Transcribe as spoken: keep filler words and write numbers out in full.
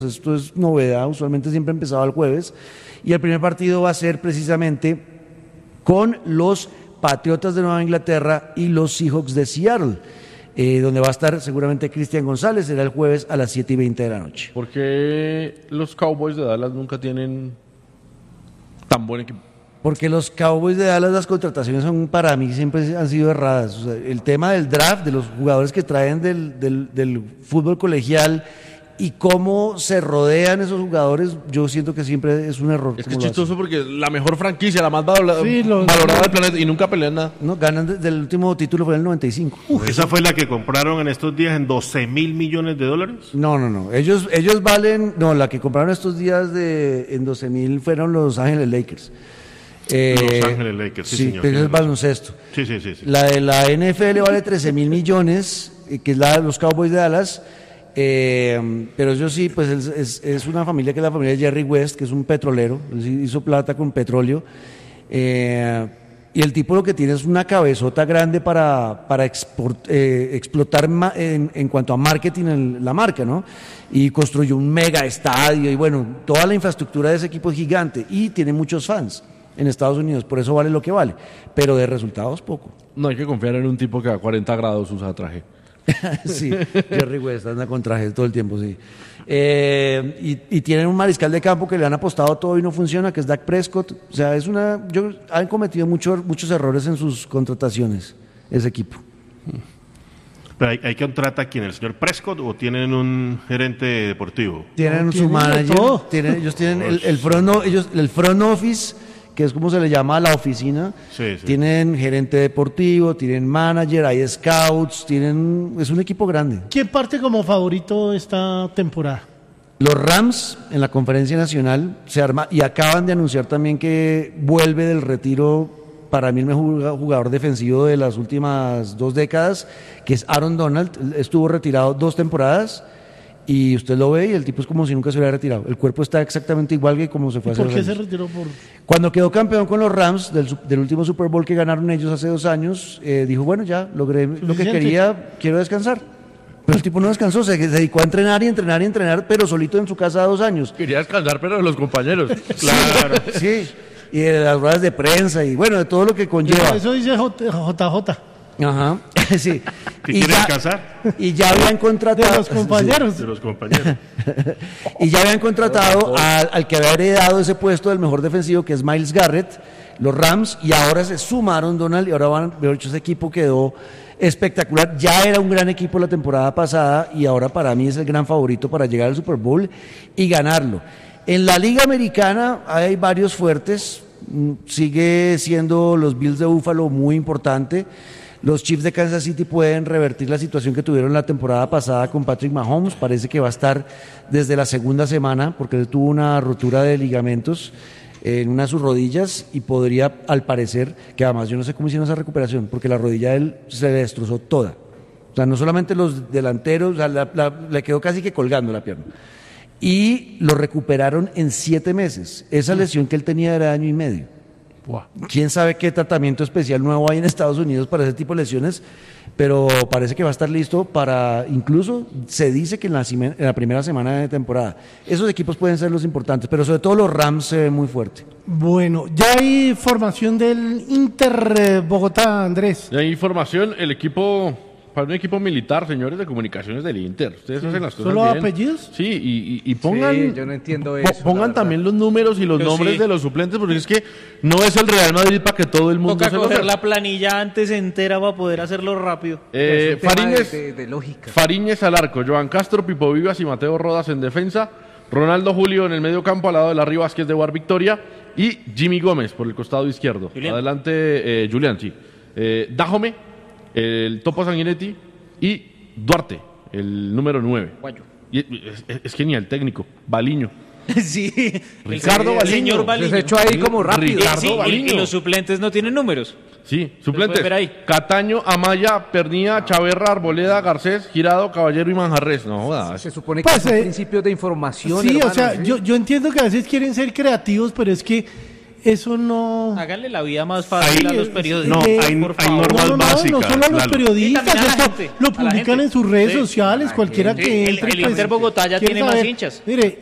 Esto es novedad, usualmente siempre empezaba el jueves. Y el primer partido va a ser precisamente con los Patriotas de Nueva Inglaterra y los Seahawks de Seattle, eh, donde va a estar seguramente Cristian González. Será el jueves a las siete y veinte de la noche. ¿Por qué los Cowboys de Dallas nunca tienen tan buen equipo? Porque los Cowboys de Dallas, las contrataciones son, para mí, siempre han sido erradas. O sea, el tema del draft, de los jugadores que traen del, del, del fútbol colegial y cómo se rodean esos jugadores, yo siento que siempre es un error. Es que es chistoso porque la mejor franquicia, la más valorada, Sí, los- valorada del planeta, y nunca pelean nada. No, ganan desde el último título, fue en el noventa y cinco. Esa fue la que compraron en estos días en doce mil millones de dólares. No, no, no. Ellos, ellos valen. No, la que compraron estos días de en doce mil fueron los Ángeles Lakers. Eh, Los Ángeles Lakers, sí, sí, señor, pero tiene es razón. baloncesto. Sí, sí, sí. sí. La de la N F L vale trece mil millones, eh, que es la de los Cowboys de Dallas. Eh, pero eso sí, pues es, es, es una familia que es la familia de Jerry West, que es un petrolero, él sí hizo plata con petróleo. Eh, y el tipo lo que tiene es una cabezota grande para, para export, eh, explotar ma- en, en cuanto a marketing en la marca, ¿no? Y construyó un mega estadio y bueno, toda la infraestructura de ese equipo es gigante y tiene muchos fans en Estados Unidos, por eso vale lo que vale, pero de resultados poco. No hay que confiar en un tipo que a cuarenta grados usa traje. Sí, Jerry West anda con trajes todo el tiempo, sí. Eh, y, y tienen un mariscal de campo que le han apostado todo y no funciona, que es Dak Prescott. O sea, es una, yo, han cometido mucho, muchos errores en sus contrataciones, ese equipo. Pero hay, hay que contratar a quién, el señor Prescott, o tienen un gerente deportivo. Tienen No, su tienen de manager, todo. tienen, ellos tienen el, el, front, o- ellos, el front office, que es como se le llama a la oficina. Sí, sí. Tienen gerente deportivo, tienen manager, hay scouts, tienen, es un equipo grande. ¿Quién parte como favorito esta temporada? Los Rams en la conferencia nacional se arma y acaban de anunciar también que vuelve del retiro, para mí el mejor jugador defensivo de las últimas dos décadas, que es Aaron Donald. Él estuvo retirado dos temporadas y usted lo ve y el tipo es como si nunca se hubiera retirado. El cuerpo está exactamente igual que como se fue ¿Y hace por dos qué se años. retiró? Por... Cuando quedó campeón con los Rams del, su- del último Super Bowl que ganaron ellos hace dos años, eh, dijo, bueno, ya logré lo que Suficiente. quería, quiero descansar. Pero el tipo no descansó, se dedicó a entrenar y entrenar y entrenar, pero solito en su casa dos años. Quería descansar, pero de los compañeros. Claro. Sí, y de las ruedas de prensa y bueno, de todo lo que conlleva. Eso dice J J. Ajá, sí. ¿Que Y quiere ya, descansar? y ya habían De contratado. los compañeros. De los compañeros. Y ya habían contratado al, al que había heredado ese puesto del mejor defensivo, que es Myles Garrett, los Rams, y ahora se sumaron Donald, y ahora van, mejor dicho, ese equipo quedó espectacular. Ya era un gran equipo la temporada pasada, y ahora para mí es el gran favorito para llegar al Super Bowl y ganarlo. En la Liga Americana hay varios fuertes, mm, sigue siendo los Bills de Buffalo muy importante. Los Chiefs de Kansas City pueden revertir la situación que tuvieron la temporada pasada con Patrick Mahomes. Parece que va a estar desde la segunda semana porque él tuvo una rotura de ligamentos en una de sus rodillas y podría, al parecer, que además yo no sé cómo hicieron esa recuperación, porque la rodilla de él se le destrozó toda. O sea, no solamente los delanteros, o sea, la- la- le quedó casi que colgando la pierna. Y lo recuperaron en siete meses. Esa lesión que él tenía era de año y medio. Quién sabe qué tratamiento especial nuevo hay en Estados Unidos para ese tipo de lesiones, pero parece que va a estar listo para, incluso se dice que en la, cime- en la primera semana de temporada. Esos equipos pueden ser los importantes, pero sobre todo los Rams se ven muy fuerte. Bueno, ya hay formación del Inter eh, Bogotá, Andrés. Y hay información, el equipo, para un equipo militar, señores de comunicaciones del Inter. Ustedes hacen las cosas ¿Solo bien. apellidos? Sí, y, y- y pongan, Sí, yo no entiendo po- eso, la pongan verdad. también los números y los Yo nombres sí. de los suplentes, porque es que no es el Real Madrid para que todo el mundo Toca se lo coger sepa. la planilla antes entera para poder hacerlo rápido. Eh, Es un tema Fariñez, de, de- de lógica. Fariñez al arco, Joan Castro, Pipo Vivas y Mateo Rodas en defensa, Ronaldo Julio en el medio campo al lado de Larry Vázquez de War Victoria y Jimmy Gómez por el costado izquierdo. Julián. Adelante, eh, Julián, sí. Eh, Dajome, el Topo Sanguinetti y Duarte, el número nueve. Guayo. Y es, es- es genial, técnico, Baliño. Sí. Ricardo el Baliño. señor Se Baliño. ha hecho ahí como rápido. Ricardo Sí, y- y, Baliño. los suplentes no tienen números. Sí, suplentes. puede ver ahí. Cataño, Amaya, Pernía, Chaverra, Arboleda, Garcés, Girado, Caballero y Manjarres. No jodas. Se supone que Pues, son eh, principios de información. Sí, o hermano, sea, ¿sí? yo, yo entiendo que a veces quieren ser creativos, pero es que Eso no... Háganle la vida más fácil Ahí, a los eh, periodistas. no, eh, hay- por hay favor. normas No, no, no, básicas, no solo a los Lalo. periodistas, Y también a la esto gente, lo a la publican gente. en sus redes Sí. sociales, cualquiera Sí, que el- entre. el pues, Inter Bogotá ya quiere tiene más saber. hinchas. Mire,